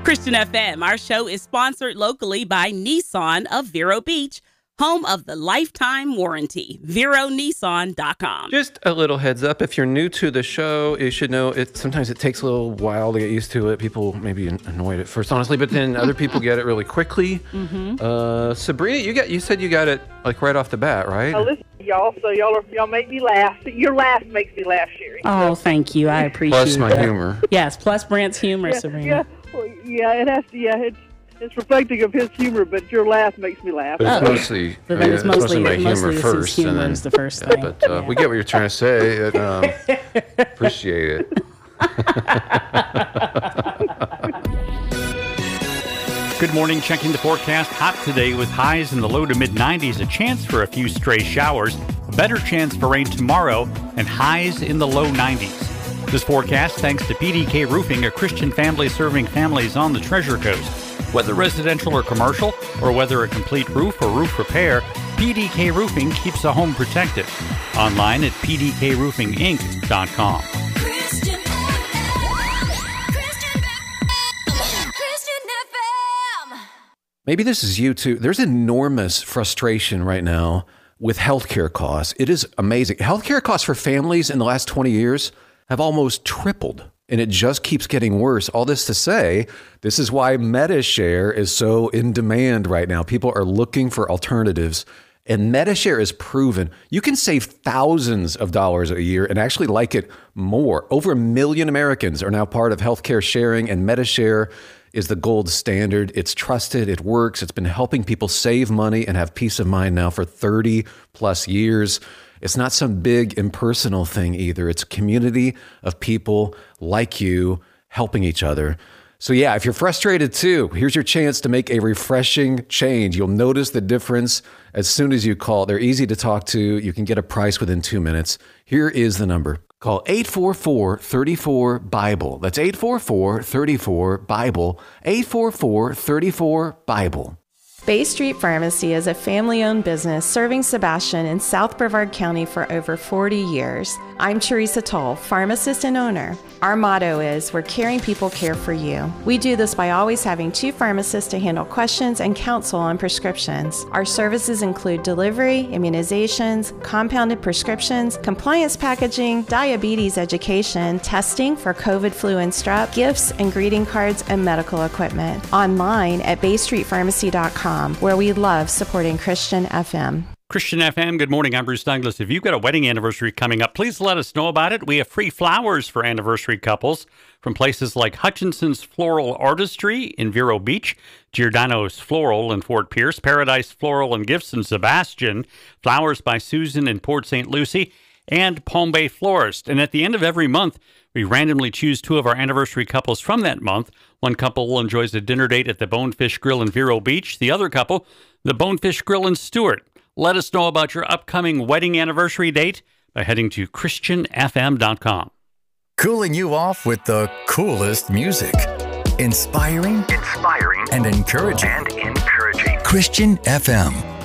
Christian FM, our show is sponsored locally by Nissan of Vero Beach, home of the lifetime warranty. VeroNissan.com. Just a little heads up, if you're new to the show, you should know sometimes it takes a little while to get used to it. People may be annoyed at first, honestly, but then other people get it really quickly. Sabrina, you said you got it like right off the bat, right? Oh, listen, y'all. So y'all make me laugh. Your laugh makes me laugh, Sherry. Oh, thank you. I appreciate it. Plus my humor. Yes, plus Brant's humor, Sabrina. It has to. It's reflecting of his humor, but your laugh makes me laugh. But it's mostly my humor first, and then the first thing. But we get what you're trying to say. Appreciate it. Good morning. Checking the forecast. Hot today with highs in the low to mid-90s. A chance for a few stray showers. A better chance for rain tomorrow, and highs in the low 90s. This forecast thanks to PDK Roofing, a Christian family serving families on the Treasure Coast. Whether residential or commercial, or whether a complete roof or roof repair, PDK Roofing keeps a home protected. Online at pdkroofinginc.com. Christian FM. Maybe this is you too. There's enormous frustration right now with healthcare costs. It is amazing. Healthcare costs for families in the last 20 years have almost tripled. And it just keeps getting worse. All this to say, this is why Medi-Share is so in demand right now. People are looking for alternatives. And Medi-Share is proven you can save thousands of dollars a year and actually like it more. Over 1 million Americans are now part of healthcare sharing, and Medi-Share is the gold standard. It's trusted. It works. It's been helping people save money and have peace of mind now for 30 plus years. It's not some big impersonal thing either. It's a community of people like you helping each other. So yeah, if you're frustrated too, here's your chance to make a refreshing change. You'll notice the difference as soon as you call. They're easy to talk to. You can get a price within 2 minutes. Here is the number. Call 844-34-BIBLE. That's 844-34-BIBLE. 844-34-BIBLE. Bay Street Pharmacy is a family-owned business serving Sebastian in South Brevard County for over 40 years. I'm Teresa Toll, pharmacist and owner. Our motto is, we're caring people care for you. We do this by always having 2 pharmacists to handle questions and counsel on prescriptions. Our services include delivery, immunizations, compounded prescriptions, compliance packaging, diabetes education, testing for COVID, flu, and strep, gifts and greeting cards, and medical equipment. Online at baystreetpharmacy.com. where we love supporting Christian FM. Christian FM, good morning. I'm Bruce Douglas. If you've got a wedding anniversary coming up, please let us know about it. We have free flowers for anniversary couples from places like Hutchinson's Floral Artistry in Vero Beach, Giordano's Floral in Fort Pierce, Paradise Floral and Gifts in Sebastian, Flowers by Susan in Port St. Lucie, and Palm Bay Florist. And at the end of every month, we randomly choose 2 of our anniversary couples from that month. One couple enjoys a dinner date at the Bonefish Grill in Vero Beach. The other couple, the Bonefish Grill in Stewart. Let us know about your upcoming wedding anniversary date by heading to ChristianFM.com. Cooling you off with the coolest music. Inspiring, and encouraging. Christian FM.